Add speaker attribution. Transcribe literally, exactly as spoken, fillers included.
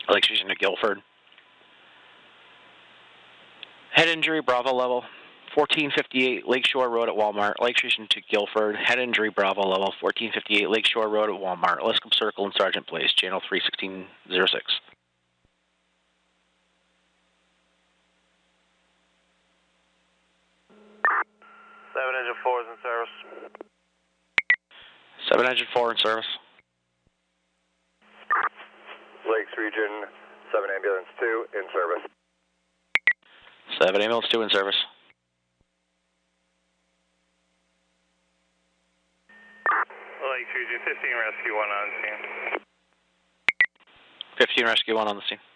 Speaker 1: Lakes Region to Guilford. Head injury, Bravo level. fourteen fifty-eight Lakeshore Road at Walmart. Lakes Region to Guilford. Head injury, Bravo level. fourteen fifty-eight Lakeshore Road at Walmart. Liscombe Circle and Sergeant Place. Channel three sixteen oh six.
Speaker 2: Seven engine four is in service.
Speaker 1: Seven engine four in service.
Speaker 2: Lakes Region, seven ambulance two in service.
Speaker 1: Seven ambulance two in service.
Speaker 2: Lakes Region, fifteen rescue one on scene.
Speaker 1: Fifteen rescue one on the scene.